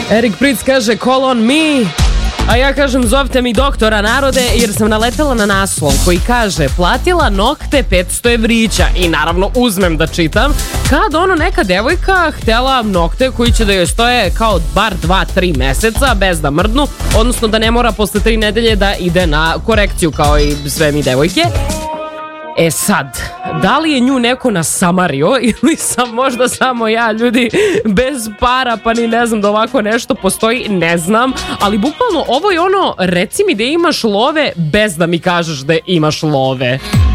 Erik Pritz kaže call on me, a ja kažem zovite mi doktora narode, jer sam naletela na naslov koji kaže platila nokte 500 evrića i naravno uzmem da čitam kad neka devojka htela nokte koji će da joj stoje kao bar 2-3 meseca bez da mrdnu, odnosno da ne mora posle 3 nedelje da ide na korekciju kao i sve mi devojke. E sad, da li je nju neko nasamario ili sam možda samo ja, ljudi, bez para, pa ni ne znam da ovako nešto postoji, ne znam, ali bukvalno ovo je reci mi da imaš love bez da mi kažeš da imaš love.